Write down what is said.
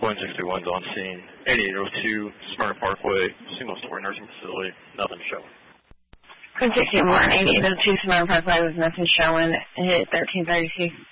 Quinn 61's on scene. 8802 Smyrna Parkway, single-story nursing facility. Nothing showing. Quinn 61, 8802 Smyrna Parkway with nothing showing. Hit 1332.